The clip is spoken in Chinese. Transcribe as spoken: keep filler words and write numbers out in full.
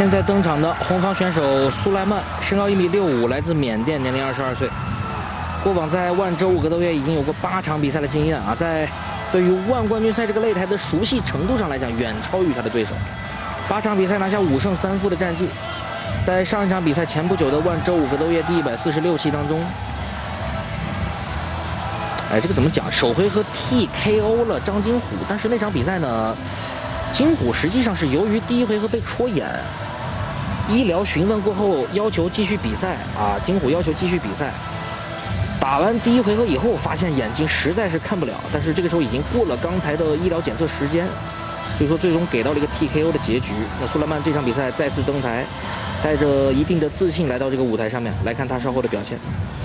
现在登场的红方选手苏莱曼，身高一米六五，来自缅甸，年龄二十二岁。过往在万州五格斗月已经有过八场比赛的经验啊，在对于万冠军赛这个擂台的熟悉程度上来讲，远超于他的对手。八场比赛拿下五胜三负的战绩。在上一场比赛前不久的万州五格斗月第一百四十六期当中，哎，这个怎么讲？首回合 T K O 了张金虎，但是那场比赛呢，金虎实际上是由于第一回合被戳眼，医疗询问过后要求继续比赛啊，金虎要求继续比赛。打完第一回合以后，发现眼睛实在是看不了，但是这个时候已经过了刚才的医疗检测时间，所以说最终给到了一个 T K O 的结局。那苏莱曼这场比赛再次登台，带着一定的自信来到这个舞台上面，来看他稍后的表现。